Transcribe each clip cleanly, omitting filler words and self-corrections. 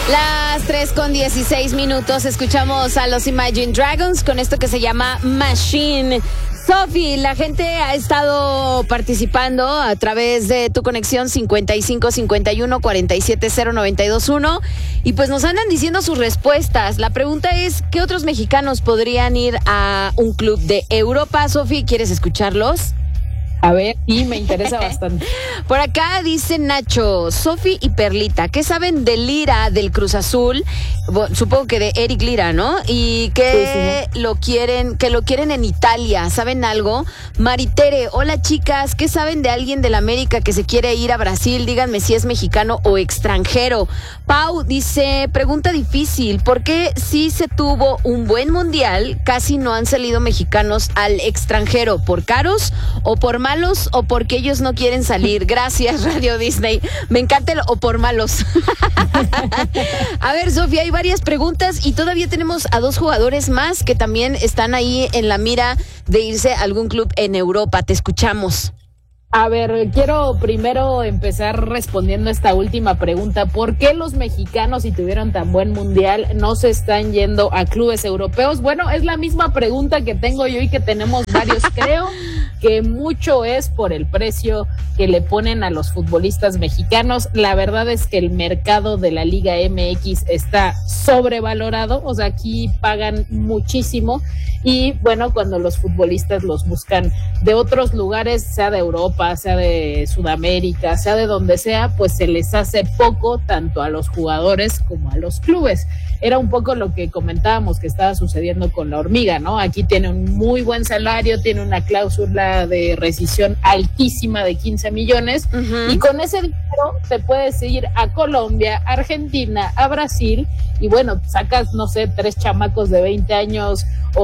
Las 3:16 escuchamos a los Imagine Dragons con esto que se llama Machine. Sofi, la gente ha estado participando a través de tu conexión 55 51 47 0921 y pues nos andan diciendo sus respuestas. La pregunta es, ¿qué otros mexicanos podrían ir a un club de Europa? Sofi, ¿quieres escucharlos? A ver, sí, me interesa bastante. Por acá dice Nacho, Sofi y Perlita, ¿qué saben de Lira del Cruz Azul? Bueno, supongo que de Eric Lira, ¿no? Y que Sí. lo quieren en Italia, ¿saben algo? Maritere, hola chicas, ¿qué saben de alguien del América que se quiere ir a Brasil? Díganme si es mexicano o extranjero. Pau dice, pregunta difícil, ¿por qué si se tuvo un buen mundial, casi no han salido mexicanos al extranjero? ¿Por caros o por malos o porque ellos no quieren salir? Gracias, Radio Disney. Me encanta el o por malos. A ver, Sofía, hay varias preguntas y todavía tenemos a 2 jugadores más que también están ahí en la mira de irse a algún club en Europa. Te escuchamos. A ver, quiero primero empezar respondiendo esta última pregunta. ¿Por qué los mexicanos, si tuvieron tan buen mundial, no se están yendo a clubes europeos? Bueno, es la misma pregunta que tengo yo y que tenemos varios. Creo que mucho es por el precio que le ponen a los futbolistas mexicanos. La verdad es que el mercado de la Liga MX está sobrevalorado, o sea, aquí pagan muchísimo y bueno, cuando los futbolistas los buscan de otros lugares, sea de Europa, sea de Sudamérica, sea de donde sea, pues se les hace poco tanto a los jugadores como a los clubes. Era un poco lo que comentábamos que estaba sucediendo con la Hormiga, ¿no? Aquí tiene un muy buen salario, tiene una cláusula de rescisión altísima de 15 millones y con ese dinero te puedes ir a Colombia, Argentina, a Brasil y bueno, sacas, no sé, 3 chamacos de 20 años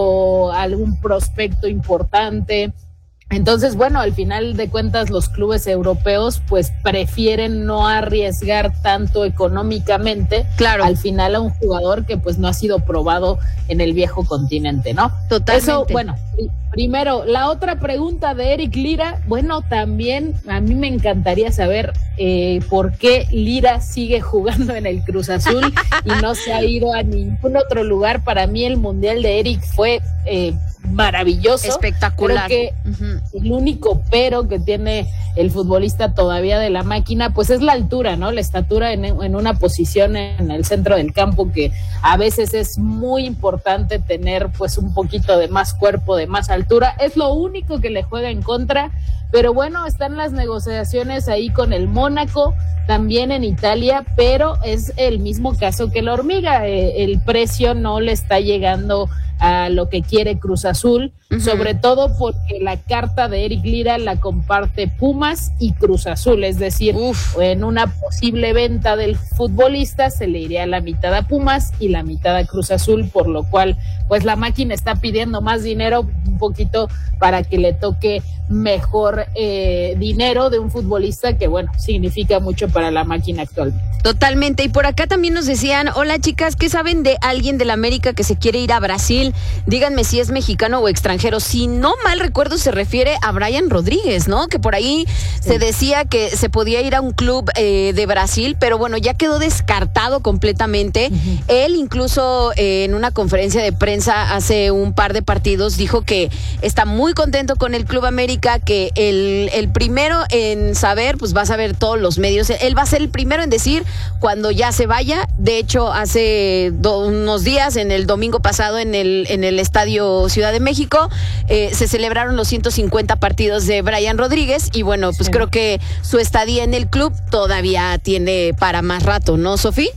o algún prospecto importante. Entonces, bueno, al final de cuentas los clubes europeos pues prefieren no arriesgar tanto económicamente, claro, al final a un jugador que pues no ha sido probado en el viejo continente, ¿no? Totalmente. Eso, bueno, primero, la otra pregunta de Eric Lira, bueno, también a mí me encantaría saber por qué Lira sigue jugando en el Cruz Azul y no se ha ido a ningún otro lugar. Para mí el Mundial de Eric fue maravilloso, espectacular. Creo que el único pero que tiene el futbolista todavía de la máquina pues es la altura, ¿no? La estatura en una posición en el centro del campo, que a veces es muy importante tener pues un poquito de más cuerpo, de más altura, es lo único que le juega en contra. Pero bueno, están las negociaciones ahí con el Mónaco, también en Italia, pero es el mismo caso que la Hormiga, el precio no le está llegando a lo que quiere Cruz Azul, sobre todo porque la carta de Eric Lira la comparte Pumas y Cruz Azul, es decir, en una posible venta del futbolista se le iría la mitad a Pumas y la mitad a Cruz Azul, por lo cual pues la máquina está pidiendo más dinero, un poquito para que le toque mejor dinero de un futbolista que bueno, significa mucho para la máquina actualmente. Totalmente, y por acá también nos decían, hola chicas, ¿qué saben de alguien de la América que se quiere ir a Brasil? Díganme si es mexicano o extranjero. Si no mal recuerdo se refiere a Brian Rodríguez, ¿no? Que por ahí se decía que se podía ir a un club de Brasil, pero bueno, ya quedó descartado completamente. Él incluso en una conferencia de prensa hace un par de partidos dijo que está muy contento con el Club América, que el primero en saber, pues va a saber todos los medios, él va a ser el primero en decir cuando ya se vaya. De hecho, hace unos días, en el domingo pasado, en el Estadio Ciudad de México, se celebraron los 150 partidos de Brian Rodríguez y bueno, pues creo que su estadía en el club todavía tiene para más rato, ¿no, Sofi?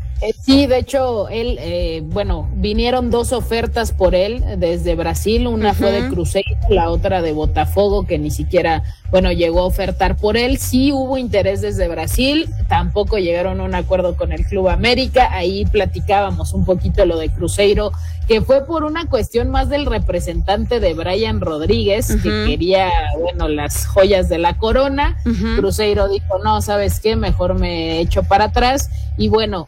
Sí, de hecho, él, bueno, vinieron 2 ofertas por él desde Brasil, una fue de Cruzeiro, la otra de Botafogo, que ni siquiera, bueno, llegó a ofertar por él. Sí hubo interés desde Brasil, tampoco llegaron a un acuerdo con el Club América, ahí platicábamos un poquito lo de Cruzeiro, que fue por una cuestión más del representante de Brian Rodríguez, que quería, bueno, las joyas de la corona. Cruzeiro dijo, no, ¿sabes qué? Mejor me echo para atrás, y bueno, finalmente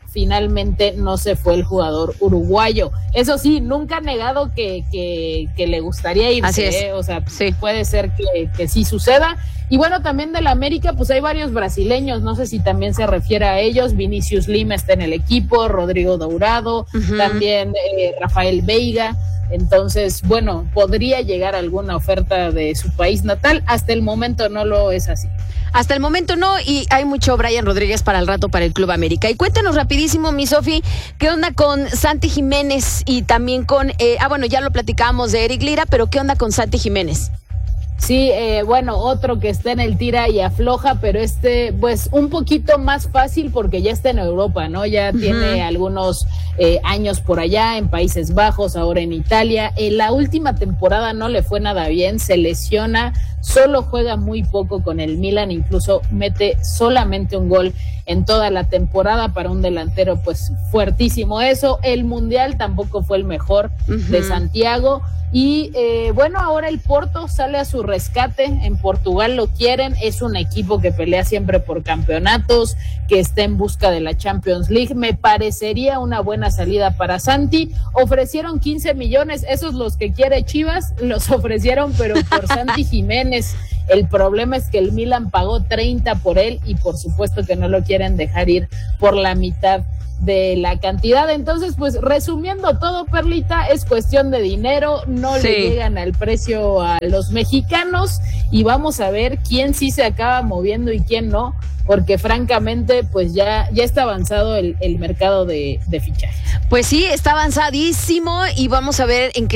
finalmente no se fue el jugador uruguayo. Eso sí, nunca ha negado que le gustaría irse. Así es. O sea, sí, puede ser que sí suceda. Y bueno, también del América, pues hay varios brasileños, no sé si también se refiere a ellos. Vinicius Lima está en el equipo, Rodrigo Dourado, también Rafael Veiga. Entonces, bueno, podría llegar alguna oferta de su país natal. Hasta el momento no lo es así. Hasta el momento no, y hay mucho Brian Rodríguez para el rato para el Club América. Y cuéntanos rapidísimo, mi Sofi, ¿qué onda con Santi Jiménez y también con, bueno, ya lo platicábamos de Eric Lira, pero ¿qué onda con Santi Jiménez? Sí, bueno, otro que está en el tira y afloja, pero pues un poquito más fácil porque ya está en Europa, ¿no? Ya tiene algunos años por allá, en Países Bajos, ahora en Italia. La última temporada no le fue nada bien, se lesiona, solo juega muy poco con el Milan, incluso mete solamente un gol en toda la temporada para un delantero, pues fuertísimo eso. El Mundial tampoco fue el mejor de Santiago. Y bueno, ahora el Porto sale a su rescate, en Portugal lo quieren, es un equipo que pelea siempre por campeonatos, que está en busca de la Champions League, me parecería una buena salida para Santi. Ofrecieron 15 millones, esos los que quiere Chivas, los ofrecieron, pero por Santi Jiménez. El problema es que el Milan pagó 30 por él y por supuesto que no lo quieren dejar ir por la mitad de la cantidad. Entonces, pues resumiendo todo, Perlita, es cuestión de dinero, no le llegan al precio a los mexicanos y vamos a ver quién sí se acaba moviendo y quién no, porque francamente pues ya está avanzado el mercado de fichajes. Pues sí, está avanzadísimo y vamos a ver en qué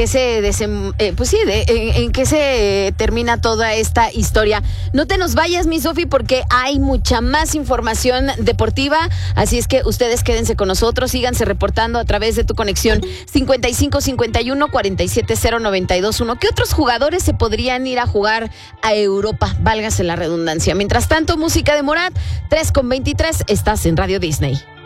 en qué se termina toda esta historia. No te nos vayas, mi Sofi, porque hay mucha más información deportiva, así es que ustedes quédense con nosotros, síganse reportando a través de tu conexión 5551-470-921. ¿Qué otros jugadores se podrían ir a jugar a Europa? Válgase la redundancia. Mientras tanto, música de Morat, 3:23, estás en Radio Disney.